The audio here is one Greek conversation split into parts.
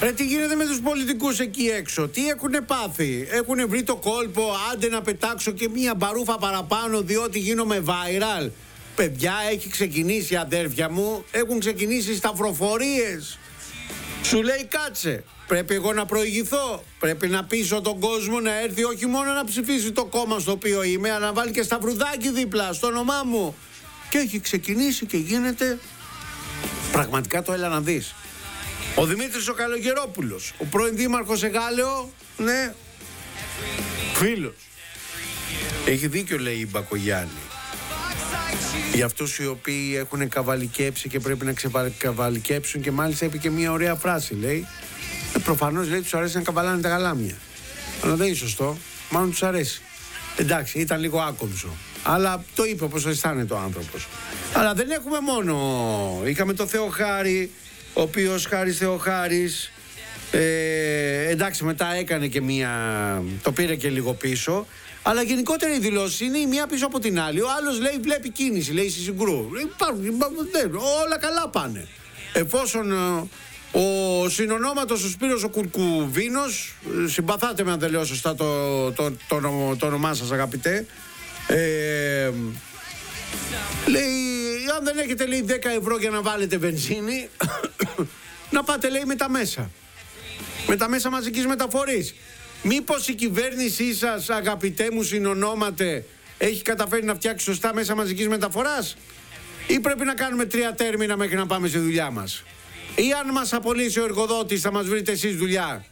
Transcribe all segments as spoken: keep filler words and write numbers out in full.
Ρε, τι γίνεται με τους πολιτικούς εκεί έξω? Τι έχουνε πάθει? Έχουνε βρει το κόλπο, άντε να πετάξω και μία μπαρούφα παραπάνω διότι γίνομαι viral. Παιδιά, έχει ξεκινήσει, αδέρφια μου, έχουν ξεκινήσει σταυροφορίες. Σου λέει κάτσε, πρέπει εγώ να προηγηθώ. Πρέπει να πείσω τον κόσμο να έρθει όχι μόνο να ψηφίσει το κόμμα στο οποίο είμαι, αλλά να βάλει και σταυρουδάκι δίπλα στο όνομά μου. Και έχει ξεκινήσει και γίνεται πραγματικά το έλα να δεις. Ο Δημήτρης ο Καλογερόπουλος, ο πρώην δήμαρχος Εγάλεο, ναι, φίλος. Έχει δίκιο, λέει η Μπακογιάννη. Για αυτούς οι οποίοι έχουν καβαλικέψει και πρέπει να ξεκαβαλικέψουν, και μάλιστα είπε και μια ωραία φράση, λέει. Ε, προφανώς, λέει, τους αρέσει να καβαλάνε τα γαλάμια. Αλλά δεν είναι σωστό, μάλλον τους αρέσει. Εντάξει, ήταν λίγο άκομψο. Αλλά το είπε όπως αισθάνεται ο άνθρωπος. Αλλά δεν έχουμε μόνο. Είχαμε το Θεοχάρη, ο οποίος Χάρης Θεοχάρης, ε, εντάξει, μετά έκανε και μία, το πήρε και λίγο πίσω. Αλλά γενικότερα οι δηλώσεις είναι η μία πίσω από την άλλη. Ο άλλος λέει βλέπει κίνηση, λέει στη Συγκρού. Υπάρχουν, όλα καλά πάνε. Εφόσον ο συνονόματος ο Σπύρος ο Κουρκουβίνος, συμπαθάτε με αν δεν λέω σωστά το, το, το, το, το όνομά σας, αγαπητέ, ε, λέει, αν δεν έχετε, λέει, δέκα ευρώ για να βάλετε βενζίνη, να πάτε, λέει, με τα μέσα. Με τα μέσα μαζικής μεταφορής. Μήπως η κυβέρνησή σας, αγαπητέ μου συνονόματε, έχει καταφέρει να φτιάξει σωστά μέσα μαζικής μεταφοράς? Ή πρέπει να κάνουμε τρία τέρμινα μέχρι να πάμε στη δουλειά μας? Ή αν μας απολύσει ο εργοδότης θα μας βρείτε εσείς δουλειά?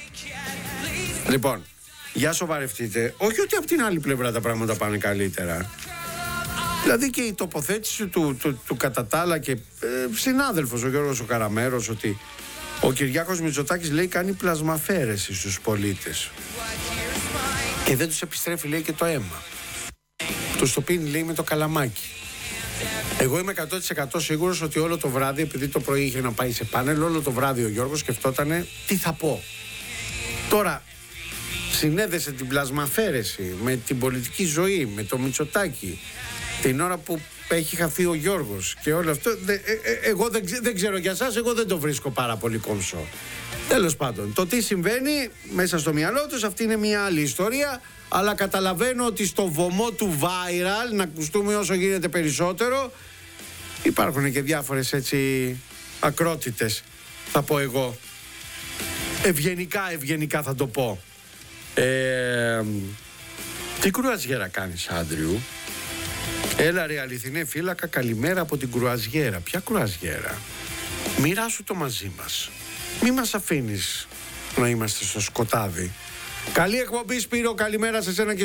Λοιπόν, για σοβαρευτείτε. Όχι ότι από την άλλη πλευρά τα πράγματα πάνε καλύτερα. Δηλαδή και η τοποθέτηση του, του, του κατά τα άλλα και ε, συνάδελφος ο Γιώργος ο Καραμέρος, ότι ο Κυριάκος Μητσοτάκης, λέει, κάνει πλασμαφέρεση στους πολίτες και δεν τους επιστρέφει, λέει, και το αίμα. Τους το πίνει, λέει, με το καλαμάκι. Εγώ είμαι εκατό τοις εκατό σίγουρος ότι όλο το βράδυ, επειδή το πρωί είχε να πάει σε πάνελ, όλο το βράδυ ο Γιώργος σκεφτότανε τι θα πω. Τώρα συνέδεσε την πλασμαφέρεση με την πολιτική ζωή, με το Μητσοτάκη, την ώρα που έχει χαθεί ο Γιώργος και όλο αυτό. Δε, ε, ε, εγώ δεν, δεν ξέρω για σας, εγώ δεν το βρίσκω πάρα πολύ κομψό. Τέλος πάντων, το τι συμβαίνει μέσα στο μυαλό τους, αυτή είναι μια άλλη ιστορία. Αλλά καταλαβαίνω ότι στο βωμό του viral, να ακουστούμε όσο γίνεται περισσότερο, υπάρχουν και διάφορες έτσι ακρότητες, θα πω εγώ. Ευγενικά, ευγενικά θα το πω. Ε, τι κρουαζιέρα κάνεις, Άντριου? Έλα ρε αληθινέ φύλακα, καλημέρα από την κρουαζιέρα. Ποια κρουαζιέρα? Μοιράσου το μαζί μας. Μη μας αφήνεις να είμαστε στο σκοτάδι. Καλή εκπομπή, Σπύρο, καλημέρα σε σένα και